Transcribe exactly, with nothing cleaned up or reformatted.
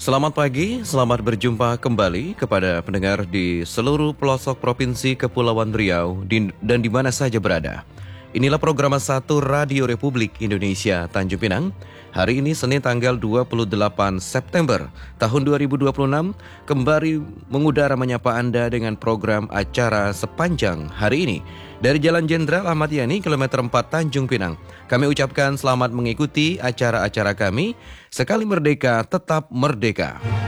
Selamat pagi, selamat berjumpa kembali kepada pendengar di seluruh pelosok Provinsi Kepulauan Riau di- dan di mana saja berada. Inilah program satu Radio Republik Indonesia Tanjung Pinang. Hari ini Senin tanggal dua puluh delapan September tahun dua ribu dua puluh enam kembali mengudara menyapa Anda dengan program acara sepanjang hari ini. Dari Jalan Jenderal Ahmad Yani, kilometer empat Tanjung Pinang, kami ucapkan selamat mengikuti acara-acara kami. Sekali merdeka, tetap merdeka.